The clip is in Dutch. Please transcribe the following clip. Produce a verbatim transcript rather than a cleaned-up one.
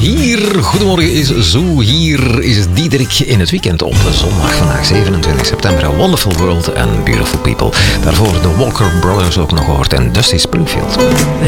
hier. Goedemorgen is zo. Hier is Diederik in het weekend op zondag vandaag zevenentwintig september. A Wonderful World and Beautiful People. Daarvoor de Walker Brothers ook nog gehoord en Dusty Springfield.